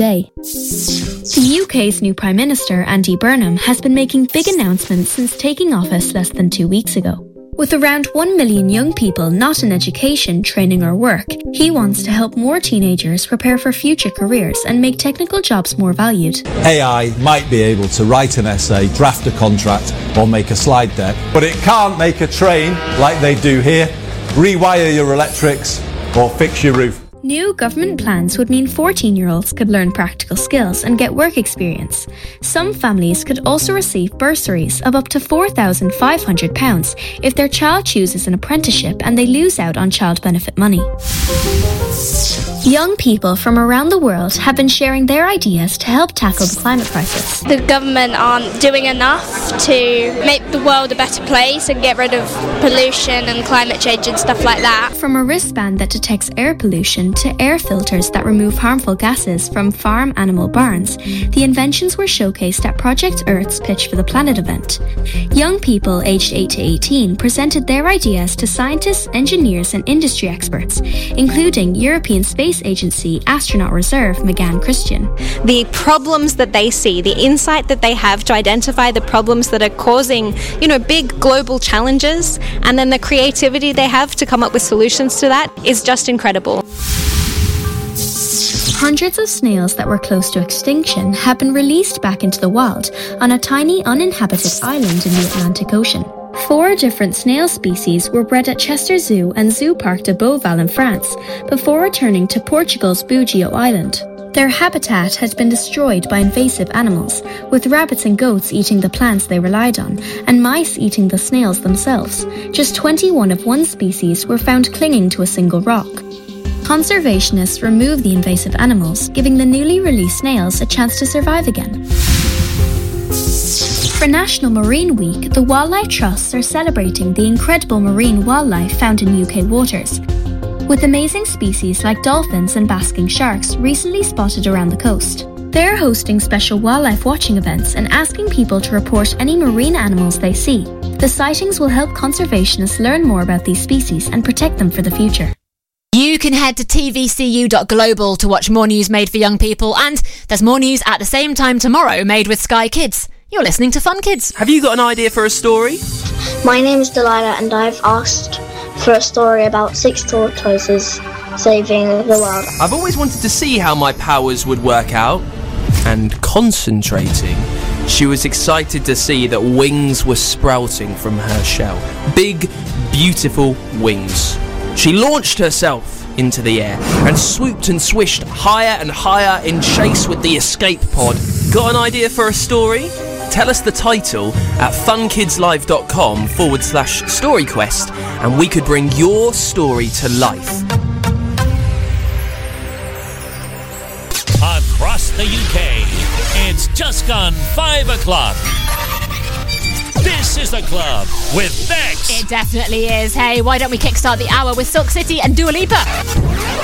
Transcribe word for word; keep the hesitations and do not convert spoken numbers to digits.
day. The U K's new Prime Minister, Andy Burnham, has been making big announcements since taking office less than two weeks ago. With around one million young people not in education, training or work, he wants to help more teenagers prepare for future careers and make technical jobs more valued. A I might be able to write an essay, draft a contract or make a slide deck, but it can't make a train like they do here, rewire your electrics or fix your roof. New government plans would mean fourteen-year-olds could learn practical skills and get work experience. Some families could also receive bursaries of up to four thousand five hundred pounds if their child chooses an apprenticeship and they lose out on child benefit money. Young people from around the world have been sharing their ideas to help tackle the climate crisis. The government aren't doing enough to make the world a better place and get rid of pollution and climate change and stuff like that. From a wristband that detects air pollution to air filters that remove harmful gases from farm animal barns, the inventions were showcased at Project Earth's Pitch for the Planet event. Young people aged eight to eighteen presented their ideas to scientists, engineers and industry experts, including European Space Agency Astronaut Reserve McGann Christian. The problems that they see, the insight that they have to identify the problems that are causing, you know, big global challenges, and then the creativity they have to come up with solutions to that is just incredible. Hundreds of snails that were close to extinction have been released back into the wild on a tiny uninhabited island in the Atlantic Ocean. Four different snail species were bred at Chester Zoo and Zoo Parc de Beauval in France before returning to Portugal's Bugio Island. Their habitat has been destroyed by invasive animals, with rabbits and goats eating the plants they relied on, and mice eating the snails themselves. Just twenty-one of one species were found clinging to a single rock. Conservationists removed the invasive animals, giving the newly released snails a chance to survive again. For National Marine Week, the Wildlife Trusts are celebrating the incredible marine wildlife found in U K waters, with amazing species like dolphins and basking sharks recently spotted around the coast. They're hosting special wildlife watching events and asking people to report any marine animals they see. The sightings will help conservationists learn more about these species and protect them for the future. You can head to t v c u dot global to watch more news made for young people, and there's more news at the same time tomorrow made with Sky Kids. You're listening to Fun Kids. Have you got an idea for a story? My name is Delilah and I've asked for a story about six tortoises saving the world. I've always wanted to see how my powers would work out. And concentrating, she was excited to see that wings were sprouting from her shell. Big, beautiful wings. She launched herself into the air and swooped and swished higher and higher in chase with the escape pod. Got an idea for a story? Tell us the title at funkidslive.com forward slash storyquest and we could bring your story to life. Across the U K, it's just gone five o'clock. This is The Club with Bex. It definitely is. Hey, why don't we kickstart the hour with Silk City and Dua Lipa?